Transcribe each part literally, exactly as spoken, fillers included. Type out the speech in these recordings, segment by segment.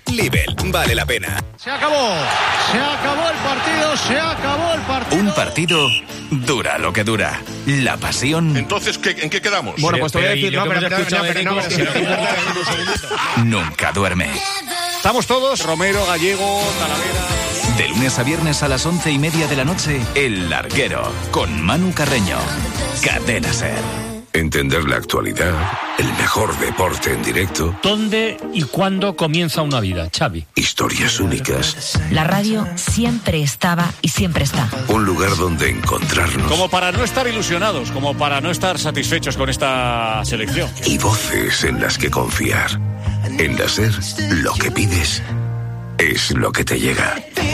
Lidl, vale la pena. Se acabó, se acabó el partido, se acabó el partido. Un partido dura lo que dura. La pasión. Entonces, ¿qué, ¿en qué quedamos? Bueno, pues te voy a decir, no, pero no, pero no, Nunca duerme. Estamos todos, Romero, Gallego, Talavera. De lunes a viernes a las once y media de la noche, El Larguero, con Manu Carreño. Cadena SER. Entender la actualidad, el mejor deporte en directo. ¿Dónde y cuándo comienza una vida, Xavi? Historias únicas. La radio siempre estaba y siempre está. Un lugar donde encontrarnos. Como para no estar ilusionados, como para no estar satisfechos con esta selección. Y voces en las que confiar. En la SER, lo que pides es lo que te llega.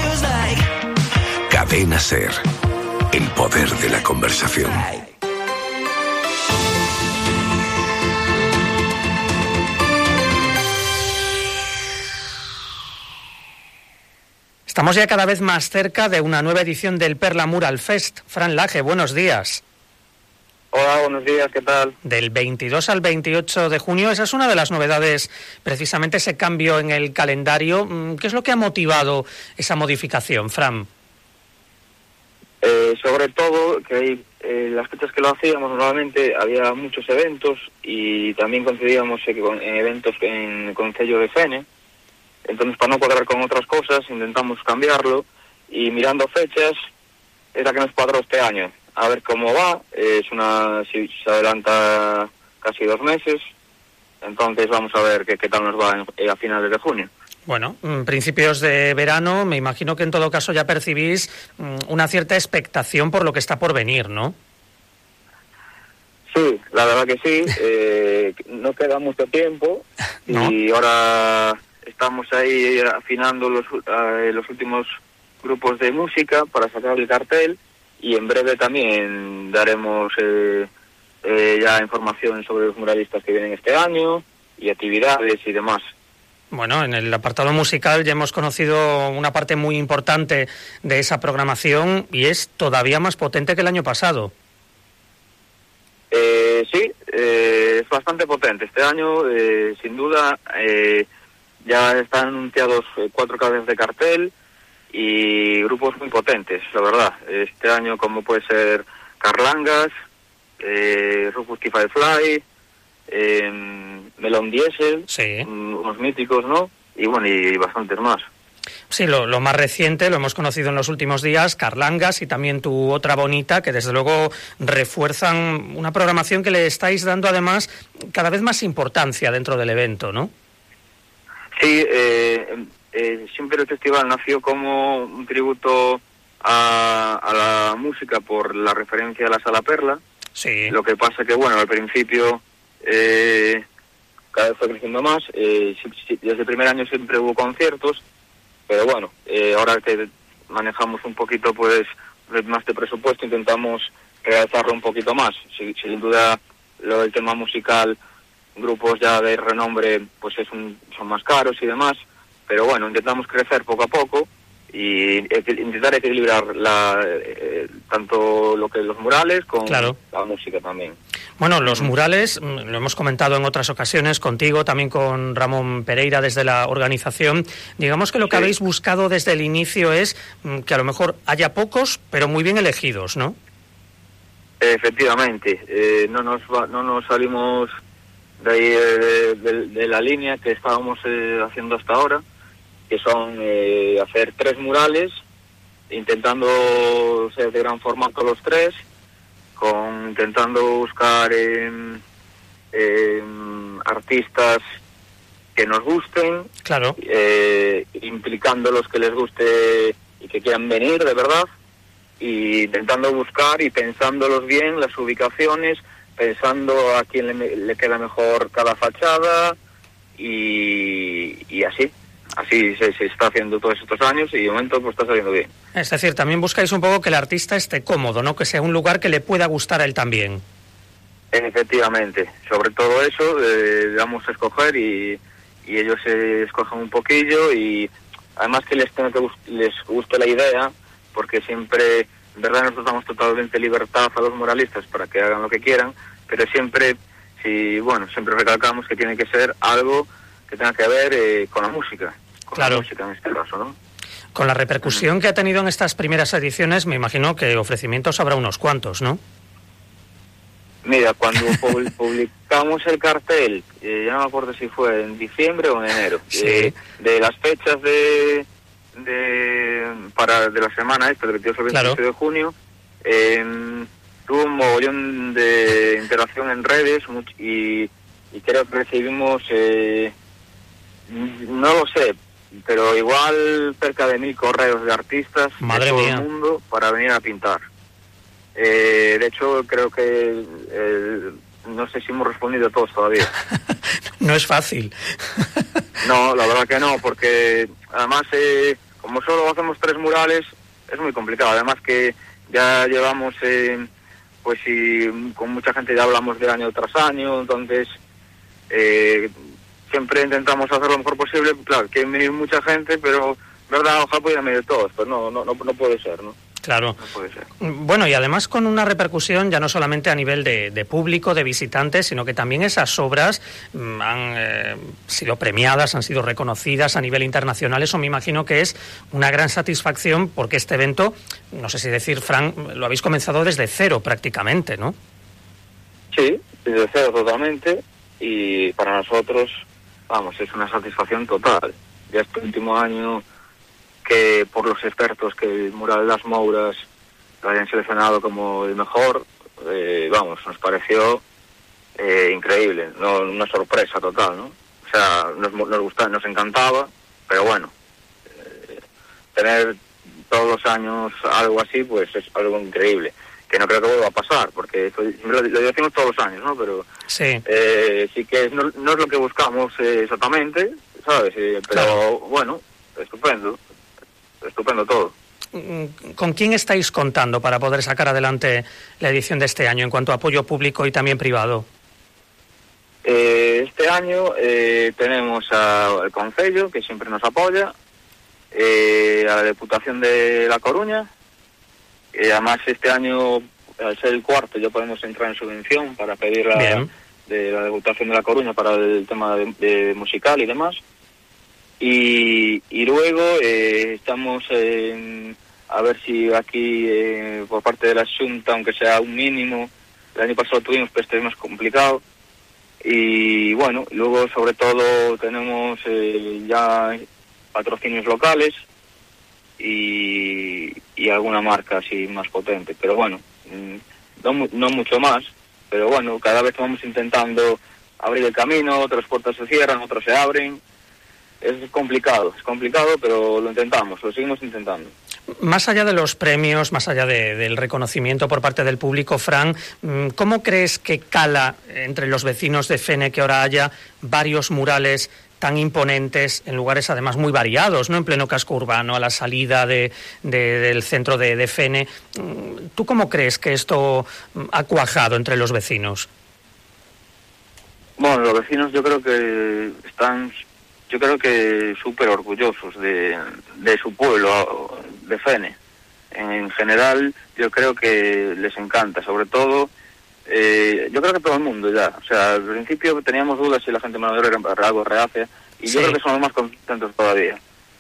Cadena SER. El poder de la conversación. Estamos ya cada vez más cerca de una nueva edición del Perla Mural Fest. Fran Laje, buenos días. Hola, buenos días, ¿qué tal? Del veintidós al veintiocho de junio, esa es una de las novedades, precisamente ese cambio en el calendario. ¿Qué es lo que ha motivado esa modificación, Fran? Eh, sobre todo que hay, eh, las fechas que lo hacíamos normalmente había muchos eventos y también coincidíamos eh, con, en eventos en el Concello de Fene. Entonces, para no cuadrar con otras cosas, intentamos cambiarlo y mirando fechas, es la que nos cuadró este año. A ver cómo va, es una si se adelanta casi dos meses, entonces vamos a ver qué, qué tal nos va en, a finales de junio. Bueno, principios de verano, me imagino que en todo caso ya percibís una cierta expectación por lo que está por venir, ¿no? Sí, la verdad que sí, eh, no queda mucho tiempo ¿no? Y ahora estamos ahí afinando los, uh, los últimos grupos de música para sacar el cartel y en breve también daremos eh, eh, ya información sobre los muralistas que vienen este año y actividades y demás. Bueno, en el apartado musical ya hemos conocido una parte muy importante de esa programación y es todavía más potente que el año pasado. Eh, sí, eh, es bastante potente. Este año, eh, sin duda, eh, ya están anunciados eh, cuatro cabezas de cartel y grupos muy potentes, la verdad. Este año, como puede ser Carlangas, eh, Rufus T cinco Fly, eh, Melon Diesel, sí. Unos míticos, ¿no? Y bueno, y bastantes más. Sí, lo, lo más reciente, lo hemos conocido en los últimos días, Carlangas y también Tu Otra Bonita, que desde luego refuerzan una programación que le estáis dando además cada vez más importancia dentro del evento, ¿no? Sí, eh, eh, siempre el festival nació como un tributo a, a la música por la referencia a la Sala Perla. Sí. Lo que pasa que, bueno, al principio eh, cada vez fue creciendo más. Eh, sí, sí, desde el primer año siempre hubo conciertos, pero bueno, eh, ahora que manejamos un poquito pues más de presupuesto, intentamos realzarlo un poquito más. Sin, sin duda, lo del tema musical, grupos ya de renombre pues es un, son más caros y demás, pero bueno, intentamos crecer poco a poco y intentar equilibrar la, eh, tanto lo que los murales con claro. la música también. Bueno, los murales, lo hemos comentado en otras ocasiones contigo, también con Ramón Pereira desde la organización. Digamos que lo que sí. habéis buscado desde el inicio es que a lo mejor haya pocos, pero muy bien elegidos, ¿no? Efectivamente, eh, no nos va, no nos salimos de ahí de, de, de la línea que estábamos eh, haciendo hasta ahora, que son eh, hacer tres murales, intentando ser de gran formato los tres, con intentando buscar eh, eh, artistas que nos gusten, claro, eh, implicando los que les guste y que quieran venir de verdad, y intentando buscar y pensándolos bien las ubicaciones, pensando a quién le, le queda mejor cada fachada y, y así. Así se, se está haciendo todos estos años y de momento pues está saliendo bien. Es decir, también buscáis un poco que el artista esté cómodo, ¿no? Que sea un lugar que le pueda gustar a él también. Efectivamente, sobre todo eso, eh, vamos a escoger y, y ellos se escogen un poquillo y además que les tenga que gust- les guste la idea, porque siempre, en verdad nosotros damos totalmente libertad a los muralistas para que hagan lo que quieran, pero siempre, si bueno, siempre recalcamos que tiene que ser algo que tenga que ver eh, con la música, con claro. la música en este caso, ¿no? Con la repercusión uh-huh. que ha tenido en estas primeras ediciones, me imagino que ofrecimientos habrá unos cuantos, ¿no? Mira, cuando publicamos el cartel, eh, ya no me acuerdo si fue en diciembre o en enero, sí. eh, de las fechas de, de para de la semana esta, del veintidós al veintiocho claro. de junio, eh, tuvo un mogollón de interacción en redes y, y creo que recibimos, eh, no lo sé, pero igual cerca de mil correos de artistas Madre de todo mía. el mundo para venir a pintar. Eh, de hecho, creo que eh, no sé si hemos respondido a todos todavía. No es fácil. No, la verdad que no, porque además, eh, como solo hacemos tres murales, es muy complicado. Además que ya llevamos, eh, pues si con mucha gente ya hablamos de año tras año, entonces eh, siempre intentamos hacer lo mejor posible. Claro, quieren venir mucha gente, pero, verdad, ojalá pudieran venir todos, pues no, no, no, no puede ser, ¿no? Claro. No puede ser. Bueno, y además con una repercusión ya no solamente a nivel de, de público, de visitantes, sino que también esas obras mmm, han eh, sido premiadas, han sido reconocidas a nivel internacional. Eso me imagino que es una gran satisfacción porque este evento, no sé si decir, Fran, lo habéis comenzado desde cero prácticamente, ¿no? Sí, desde cero totalmente, y para nosotros, vamos, es una satisfacción total. Ya este último año, que por los expertos que el mural de las Mouras lo hayan seleccionado como el mejor, eh, vamos, nos pareció eh, increíble, no, una sorpresa total, ¿no? O sea, nos, nos gustaba, nos encantaba, pero bueno, eh, tener todos los años algo así, pues es algo increíble, que no creo que vuelva a pasar, porque esto, lo, lo decimos todos los años, ¿no? Pero sí, eh, sí que no, no es lo que buscamos eh, exactamente, ¿sabes? Eh, pero claro. Bueno, estupendo. Estupendo todo. ¿Con quién estáis contando para poder sacar adelante la edición de este año en cuanto a apoyo público y también privado? Eh, este año eh, tenemos al Concello, que siempre nos apoya, eh, a la Diputación de La Coruña, eh, además este año, al ser el cuarto, ya podemos entrar en subvención para pedir la, de la Diputación de La Coruña para el tema de, de musical y demás. Y, y luego eh, estamos eh, a ver si aquí eh, por parte de la Xunta, aunque sea un mínimo, el año pasado tuvimos, pero este es más complicado. Y bueno, luego sobre todo tenemos eh, ya patrocinios locales y, y alguna marca así más potente, pero bueno, no, no mucho más, pero bueno, cada vez vamos intentando abrir el camino, otras puertas se cierran, otras se abren. Es complicado, es complicado, pero lo intentamos, lo seguimos intentando. Más allá de los premios, más allá de, del reconocimiento por parte del público, Fran, ¿cómo crees que cala entre los vecinos de Fene que ahora haya varios murales tan imponentes en lugares además muy variados, ¿no? En pleno casco urbano, a la salida de, de, del centro de, de Fene? ¿Tú cómo crees que esto ha cuajado entre los vecinos? Bueno, los vecinos yo creo que están... Yo creo que súper orgullosos de, de su pueblo, de Fene. En general, yo creo que les encanta, sobre todo, eh, yo creo que todo el mundo ya. O sea, al principio teníamos dudas si la gente mayor era algo reacia, y sí. Yo creo que somos más contentos todavía.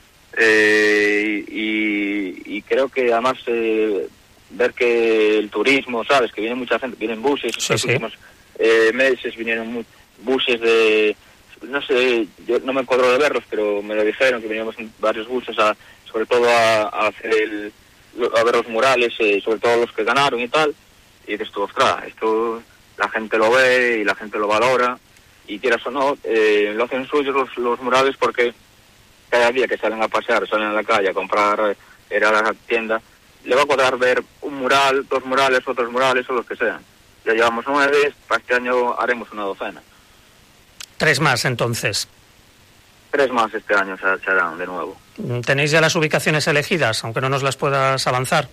Eh, y, y creo que además eh, ver que el turismo, ¿sabes? Que viene mucha gente, vienen buses, sí, los sí. últimos eh, meses vinieron muy, buses de... No sé, yo no me cuadro de verlos, pero me lo dijeron que veníamos en varios buses, a, sobre todo a, a hacer el, a ver los murales, eh, sobre todo los que ganaron y tal. Y dices tú, ostras, esto la gente lo ve y la gente lo valora. Y quieras o no, eh, lo hacen suyos los, los murales porque cada día que salen a pasear, salen a la calle a comprar, ir a la tienda, le va a cuadrar ver un mural, dos murales, otros murales o los que sean. Ya llevamos nueve, para este año haremos una docena. Tres más, entonces. Tres más este año se, se harán de nuevo. ¿Tenéis ya las ubicaciones elegidas, aunque no nos las puedas avanzar?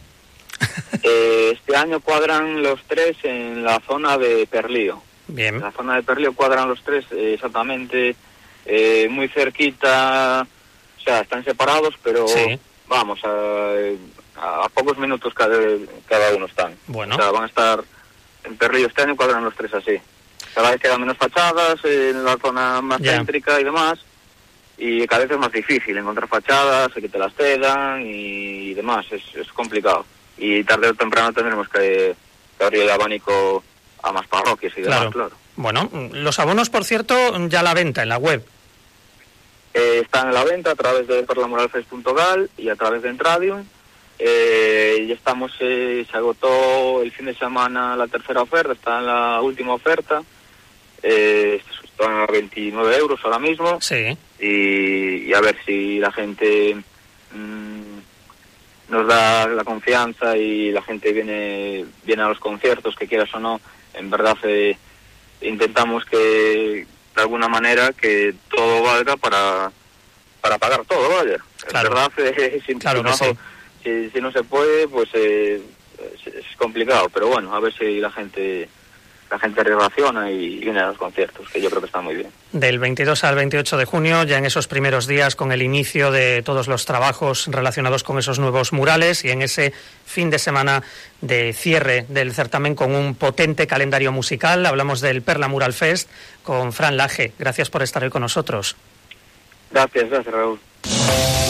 eh, este año cuadran los tres en la zona de Perlío. Bien. En la zona de Perlío cuadran los tres eh, exactamente, eh, muy cerquita, o sea, están separados, pero sí. Vamos, a, a pocos minutos cada, cada uno están. Bueno. O sea, van a estar en Perlío este año, cuadran los tres así. Cada vez quedan menos fachadas, eh, en la zona más ya. Céntrica y demás, y cada vez es más difícil encontrar fachadas, que te las cedan y demás, es, es complicado. Y tarde o temprano tendremos que, que abrir el abanico a más parroquias y demás, claro. claro. Bueno, los abonos, por cierto, ya a la venta en la web. Eh, están a la venta a través de perlamuralfest punto gal y a través de Entradium. Eh, ya estamos, eh, se agotó el fin de semana la tercera oferta, está en la última oferta. Eh, están a veintinueve euros ahora mismo. Sí. Y, y a ver si la gente mmm, nos da la confianza y la gente viene, viene a los conciertos, que quieras o no. En verdad eh, intentamos que de alguna manera que todo valga para para pagar todo, vaya. Claro. En verdad eh, si, claro si, no, sí. si, si no se puede, pues eh, es, es complicado, pero bueno, a ver si la gente la gente reacciona y viene a los conciertos, que yo creo que está muy bien. Del veintidós al veintiocho de junio, ya en esos primeros días, con el inicio de todos los trabajos relacionados con esos nuevos murales y en ese fin de semana de cierre del certamen con un potente calendario musical. Hablamos del Perlamuralfest con Fran Laje. Gracias por estar hoy con nosotros. Gracias, gracias, Raúl.